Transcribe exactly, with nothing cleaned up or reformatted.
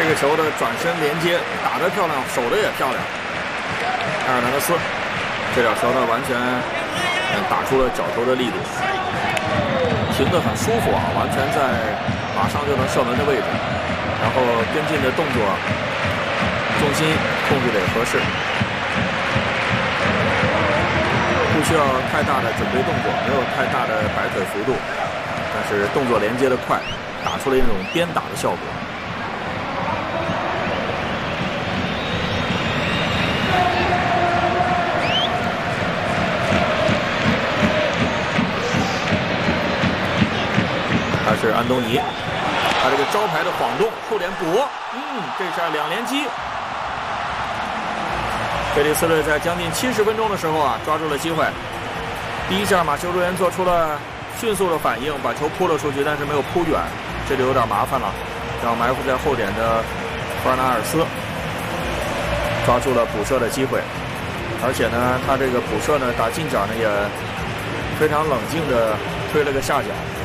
个球的转身连接打得漂亮，守得也漂亮。埃尔南德斯这脚球呢，完全打出了脚头的力度，停得很舒服啊，完全在马上就能射门的位置。然后跟进的动作，重心控制得合适，不需要太大的准备动作，没有太大的摆腿幅度，但是动作连接的快，打出了一种鞭打的效果。他是安东尼，他这个招牌的晃动，后脸补，嗯，这下两连击。菲利斯队在将近七十分钟的时候啊，抓住了机会。第一下马修瑞恩做出了迅速的反应，把球扑了出去，但是没有扑远，这就有点麻烦了。让埋伏在后点的弗尔纳尔斯抓住了补射的机会，而且呢，他这个补射呢打近角呢也非常冷静的推了个下角。